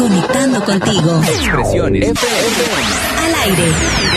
Conectando contigo. Expresiones FM. Al aire.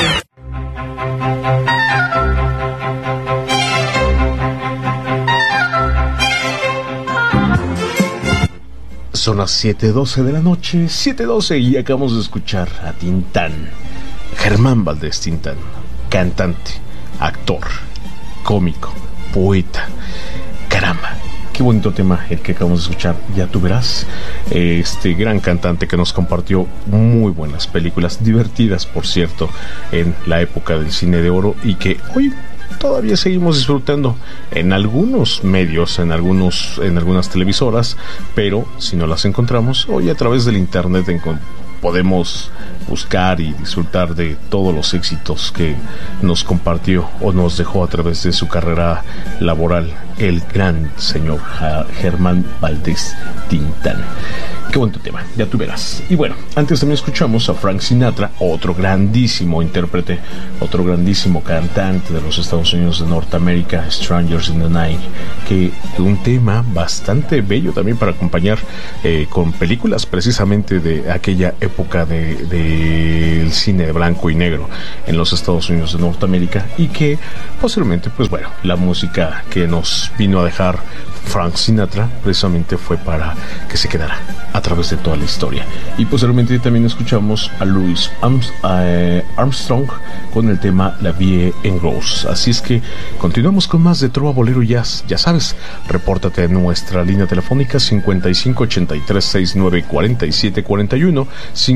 Son las 7:12 de la noche, 7:12, y acabamos de escuchar a Tintán, Germán Valdés Tintán, cantante, actor, cómico, poeta. Caramba, qué bonito tema el que acabamos de escuchar, Ya tú verás. Este gran cantante que nos compartió muy buenas películas, divertidas por cierto, en la época del cine de oro, y que hoy todavía seguimos disfrutando en algunos medios, en algunas televisoras, pero si no las encontramos, hoy a través del internet podemos buscar y disfrutar de todos los éxitos que nos compartió o nos dejó a través de su carrera laboral el gran señor Germán Valdés Tintán. Qué bonito tema, Ya tú verás. Y bueno, antes también escuchamos a Frank Sinatra, otro grandísimo intérprete, otro grandísimo cantante de los Estados Unidos de Norteamérica, Strangers in the Night, que un tema bastante bello también para acompañar con películas precisamente de aquella época del cine de blanco y negro en los Estados Unidos de Norteamérica, y que posiblemente, pues bueno, la música que nos vino a dejar Frank Sinatra precisamente fue para que se quedara a través de toda la historia. Y posteriormente también escuchamos a Louis Armstrong con el tema La Vie en Rose. Así es que continuamos con más de Trova, Bolero y Jazz. Ya sabes, repórtate en nuestra línea telefónica 5583694741,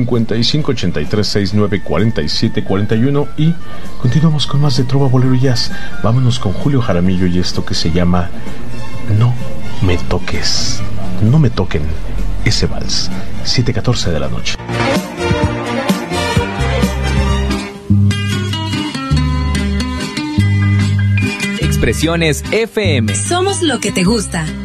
5583694741, y continuamos con más de Trova, Bolero y Jazz. Vámonos con Julio Jaramillo y esto que se llama No me toques, no me toquen ese vals. 7:14 de la noche. Expresiones FM. Somos lo que te gusta.